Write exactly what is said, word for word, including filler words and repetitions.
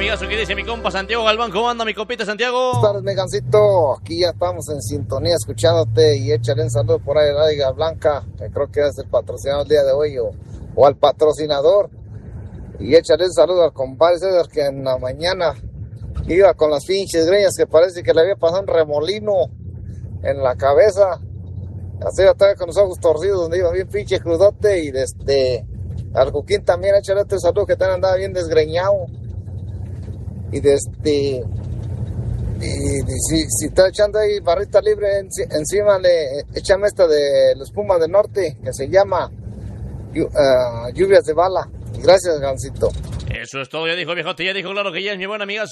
amigazo. ¿Qué dice mi compa Santiago Galván? ¿Cómo anda mi compita Santiago? Buenas tardes, Megancito. Aquí ya estamos en sintonía escuchándote y échale un saludo por ahí a la Liga Blanca, que creo que es el patrocinador el día de hoy, o, o al patrocinador. Y échale un saludo al compadre César, que en la mañana iba con las pinches greñas que parece que le había pasado un remolino en la cabeza. Así estaba con los ojos torcidos, donde iba bien pinche crudote. Y desde al Joaquín también échale otro saludo, que también andaba bien desgreñado. Y desde y, y si, si está echando ahí barrita libre en, encima, le échame esta de los Pumas del Norte, que se llama uh, Lluvias de Bala. Gracias, Gancito. Eso es todo, ya dijo viejote, ya dijo claro que ya es mi buena amiga.